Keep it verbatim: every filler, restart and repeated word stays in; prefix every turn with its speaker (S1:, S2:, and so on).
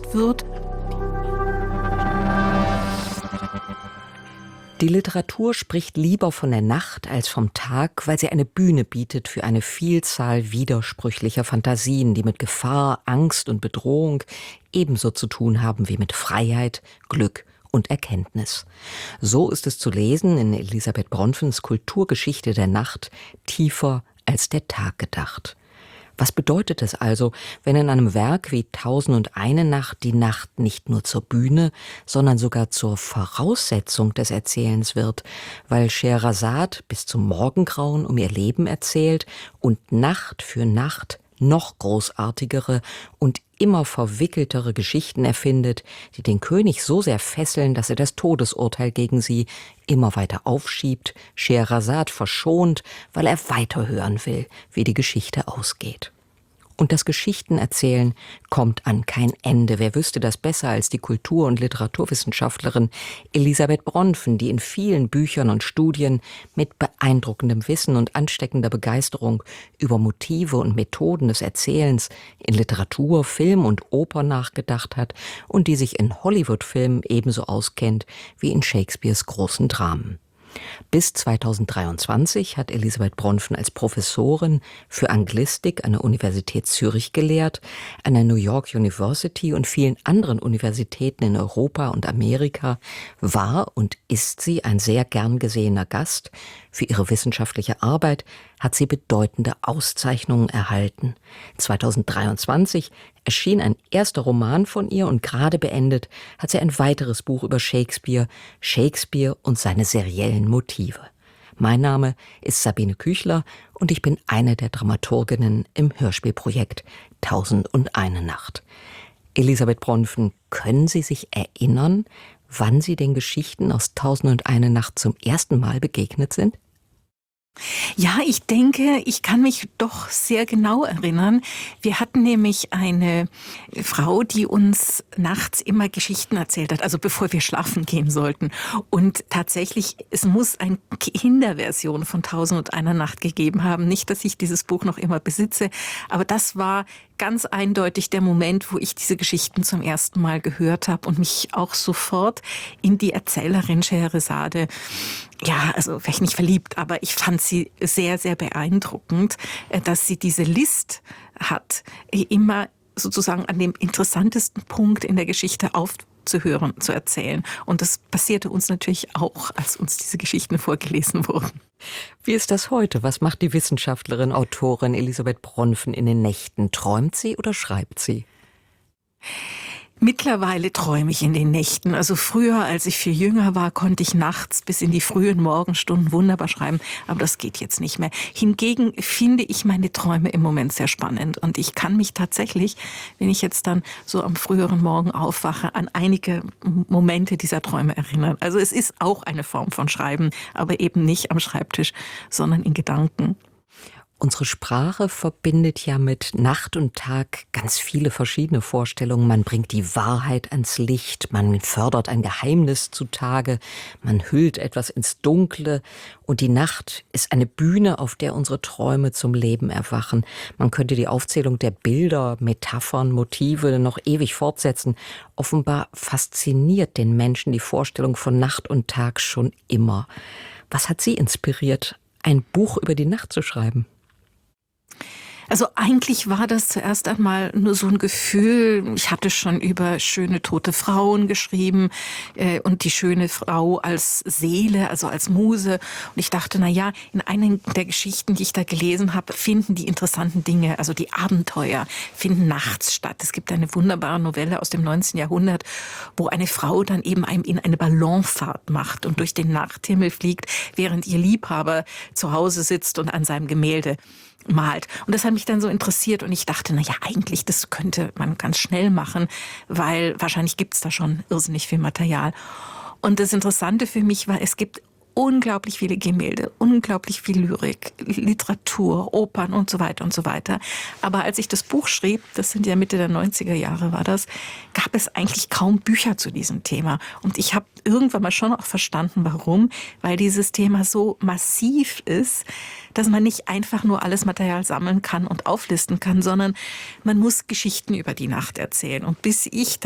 S1: erzählt wird.
S2: Die Literatur spricht lieber von der Nacht als vom Tag, weil sie eine Bühne bietet für eine Vielzahl widersprüchlicher Fantasien, die mit Gefahr, Angst und Bedrohung ebenso zu tun haben wie mit Freiheit, Glück und Erkenntnis. So ist es zu lesen in Elisabeth Bronfens Kulturgeschichte der Nacht, tiefer als der Tag gedacht. Was bedeutet es also, wenn in einem Werk wie Tausend und eine Nacht die Nacht nicht nur zur Bühne, sondern sogar zur Voraussetzung des Erzählens wird, weil Scheherazade bis zum Morgengrauen um ihr Leben erzählt und Nacht für Nacht noch großartigere und immer verwickeltere Geschichten erfindet, die den König so sehr fesseln, dass er das Todesurteil gegen sie immer weiter aufschiebt, Scheherazade verschont, weil er weiterhören will, wie die Geschichte ausgeht. Und das Geschichtenerzählen kommt an kein Ende. Wer wüsste das besser als die Kultur- und Literaturwissenschaftlerin Elisabeth Bronfen, die in vielen Büchern und Studien mit beeindruckendem Wissen und ansteckender Begeisterung über Motive und Methoden des Erzählens in Literatur, Film und Oper nachgedacht hat und die sich in Hollywood-Filmen ebenso auskennt wie in Shakespeares großen Dramen. Bis zweitausenddreiundzwanzig hat Elisabeth Bronfen als Professorin für Anglistik an der Universität Zürich gelehrt, an der New York University und vielen anderen Universitäten in Europa und Amerika war und ist sie ein sehr gern gesehener Gast. Für ihre wissenschaftliche Arbeit hat sie bedeutende Auszeichnungen erhalten. zweitausenddreiundzwanzig erschien ein erster Roman von ihr und gerade beendet hat sie ein weiteres Buch über Shakespeare, Shakespeare und seine seriellen Motive. Mein Name ist Sabine Küchler und ich bin eine der Dramaturginnen im Hörspielprojekt Tausend und eine Nacht. Elisabeth Bronfen, können Sie sich erinnern, wann Sie den Geschichten aus Tausend und eine Nacht zum ersten Mal begegnet sind?
S1: Ja, ich denke, ich kann mich doch sehr genau erinnern. Wir hatten nämlich eine Frau, die uns nachts immer Geschichten erzählt hat, also bevor wir schlafen gehen sollten. Und tatsächlich, es muss eine Kinderversion von Tausend und eine Nacht gegeben haben. Nicht, dass ich dieses Buch noch immer besitze, aber das war ganz eindeutig der Moment, wo ich diese Geschichten zum ersten Mal gehört habe und mich auch sofort in die Erzählerin Scheherazade, ja, also vielleicht nicht verliebt, aber ich fand sie sehr, sehr beeindruckend, dass sie diese List hat, immer sozusagen an dem interessantesten Punkt in der Geschichte aufzuhören, zu erzählen. Und das passierte uns natürlich auch, als uns diese Geschichten vorgelesen wurden.
S2: Wie ist das heute? Was macht die Wissenschaftlerin, Autorin Elisabeth Bronfen in den Nächten? Träumt sie oder schreibt sie?
S1: Mittlerweile träume ich in den Nächten. Also früher, als ich viel jünger war, konnte ich nachts bis in die frühen Morgenstunden wunderbar schreiben. Aber das geht jetzt nicht mehr. Hingegen finde ich meine Träume im Moment sehr spannend. Und ich kann mich tatsächlich, wenn ich jetzt dann so am früheren Morgen aufwache, an einige Momente dieser Träume erinnern. Also es ist auch eine Form von Schreiben, aber eben nicht am Schreibtisch, sondern in Gedanken.
S2: Unsere Sprache verbindet ja mit Nacht und Tag ganz viele verschiedene Vorstellungen. Man bringt die Wahrheit ans Licht, man fördert ein Geheimnis zutage, man hüllt etwas ins Dunkle und die Nacht ist eine Bühne, auf der unsere Träume zum Leben erwachen. Man könnte die Aufzählung der Bilder, Metaphern, Motive noch ewig fortsetzen. Offenbar fasziniert den Menschen die Vorstellung von Nacht und Tag schon immer. Was hat Sie inspiriert, ein Buch über die Nacht zu schreiben?
S1: Also eigentlich war das zuerst einmal nur so ein Gefühl. Ich hatte schon über schöne tote Frauen geschrieben äh, und die schöne Frau als Seele, also als Muse. Und ich dachte, na ja, in einer der Geschichten, die ich da gelesen habe, finden die interessanten Dinge, also die Abenteuer, finden nachts statt. Es gibt eine wunderbare Novelle aus dem neunzehnten Jahrhundert, wo eine Frau dann eben in eine Ballonfahrt macht und durch den Nachthimmel fliegt, während ihr Liebhaber zu Hause sitzt und an seinem Gemälde malt. Und das hat mich dann so interessiert und ich dachte, na ja, eigentlich, das könnte man ganz schnell machen, weil wahrscheinlich gibt es da schon irrsinnig viel Material. Und das Interessante für mich war, es gibt unglaublich viele Gemälde, unglaublich viel Lyrik, Literatur, Opern und so weiter und so weiter. Aber als ich das Buch schrieb, das sind ja Mitte der neunziger Jahre war das, gab es eigentlich kaum Bücher zu diesem Thema. Und ich habe irgendwann mal schon auch verstanden, warum, weil dieses Thema so massiv ist, dass man nicht einfach nur alles Material sammeln kann und auflisten kann, sondern man muss Geschichten über die Nacht erzählen. Und bis ich